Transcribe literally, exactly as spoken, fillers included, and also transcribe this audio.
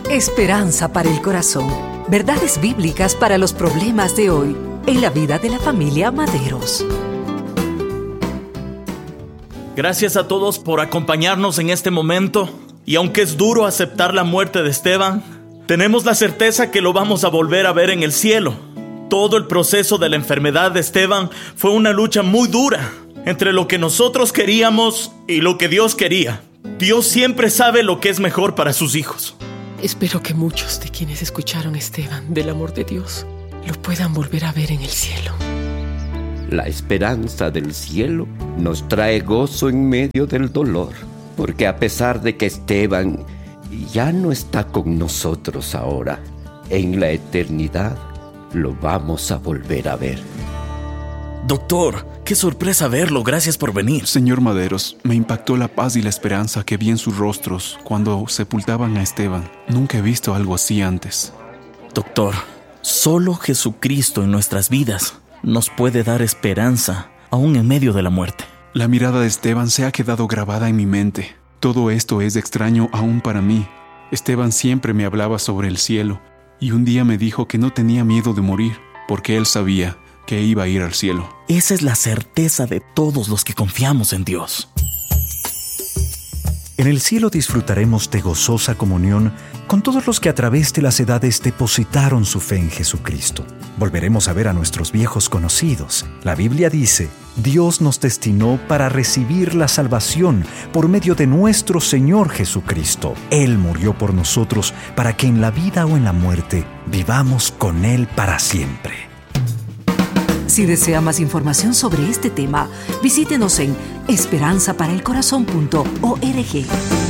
Esperanza para el corazón. Verdades bíblicas para los problemas de hoy en la vida de la familia Maderos. Gracias a todos por acompañarnos en este momento. Y aunque es duro aceptar la muerte de Esteban, tenemos la certeza que lo vamos a volver a ver en el cielo. Todo el proceso de la enfermedad de Esteban fue una lucha muy dura entre lo que nosotros queríamos y lo que Dios quería. Dios siempre sabe lo que es mejor para sus hijos. Espero que muchos de quienes escucharon a Esteban del amor de Dios lo puedan volver a ver en el cielo. La esperanza del cielo nos trae gozo en medio del dolor, porque a pesar de que Esteban ya no está con nosotros ahora, en la eternidad lo vamos a volver a ver. Doctor, qué sorpresa verlo. Gracias por venir. Señor Maderos, me impactó la paz y la esperanza que vi en sus rostros cuando sepultaban a Esteban. Nunca he visto algo así antes. Doctor, solo Jesucristo en nuestras vidas nos puede dar esperanza, aún en medio de la muerte. La mirada de Esteban se ha quedado grabada en mi mente. Todo esto es extraño aún para mí. Esteban siempre me hablaba sobre el cielo y un día me dijo que no tenía miedo de morir porque él sabía que iba a ir al cielo. Esa es la certeza de todos los que confiamos en Dios. En el cielo disfrutaremos de gozosa comunión con todos los que a través de las edades depositaron su fe en Jesucristo. Volveremos a ver a nuestros viejos conocidos. La Biblia dice, Dios nos destinó para recibir la salvación por medio de nuestro Señor Jesucristo. Él murió por nosotros para que en la vida o en la muerte vivamos con Él para siempre. Si desea más información sobre este tema, visítenos en esperanza para el corazón punto org.